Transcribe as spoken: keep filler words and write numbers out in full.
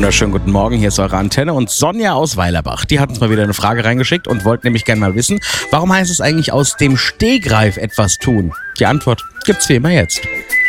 Wunderschönen guten Morgen, hier ist eure Antenne und Sonja aus Weilerbach. Die hat uns mal wieder eine Frage reingeschickt und wollte nämlich gerne mal wissen, warum heißt es eigentlich aus dem Stegreif etwas tun? Die Antwort gibt's wie immer jetzt.